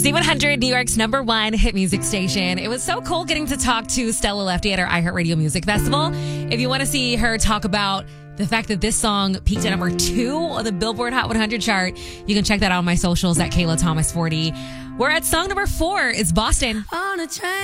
Z100, New York's number one hit music station. It was so cool getting to talk to Stella Lefty at our iHeartRadio Music Festival. If you want to see her talk about the fact that this song peaked at number 2 on the Billboard Hot 100 chart, you can check that out on my socials at Kayla Thomas 40. We're at song number 4. It's Boston. On a train.